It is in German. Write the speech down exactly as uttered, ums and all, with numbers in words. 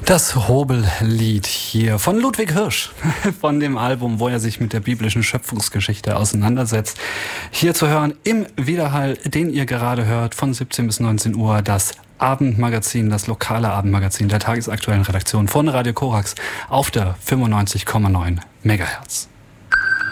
Das Hobellied hier von Ludwig Hirsch, von dem Album, wo er sich mit der biblischen Schöpfungsgeschichte auseinandersetzt. Hier zu hören im Widerhall, den ihr gerade hört, von siebzehn bis neunzehn Uhr, das Abendmagazin, das lokale Abendmagazin der tagesaktuellen Redaktion von Radio Korax auf der fünfundneunzig Komma neun Megahertz.